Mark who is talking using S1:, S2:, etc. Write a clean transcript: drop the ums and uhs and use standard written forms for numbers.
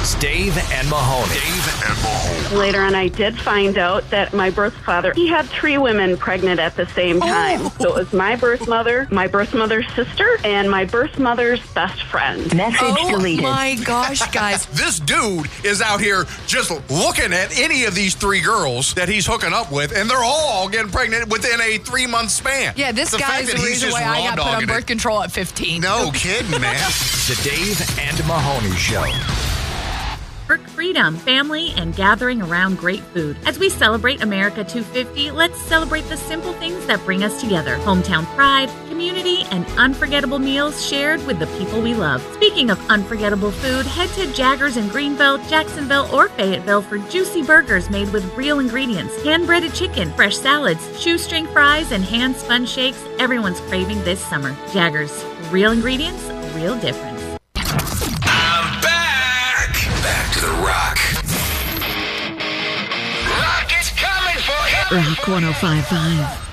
S1: is Dave and Mahoney.
S2: Later on, I did find out that my birth father, he had 3 women pregnant at the same time. So it was my birth mother's sister, and my birth mother's best friend.
S3: Message deleted.
S4: Oh my gosh, guys.
S5: This dude is out here just looking at any of these 3 girls that he's hooking up with, and they're all getting pregnant within a 3-month span.
S4: Yeah, this guy's the reason why I got put on birth control at 15.
S5: No kidding, man.
S1: The Dave and Mahoney Show.
S6: Work freedom, family, and gathering around great food. As we celebrate America 250, let's celebrate the simple things that bring us together. Hometown pride, community, and unforgettable meals shared with the people we love. Speaking of unforgettable food, head to Jaggers in Greenbelt, Jacksonville, or Fayetteville for juicy burgers made with real ingredients, hand-breaded chicken, fresh salads, shoestring fries, and hand-spun shakes everyone's craving this summer. Jaggers, real ingredients, real difference.
S1: Back to the Rock.
S7: Rock is coming for you.
S8: Rock 105.5.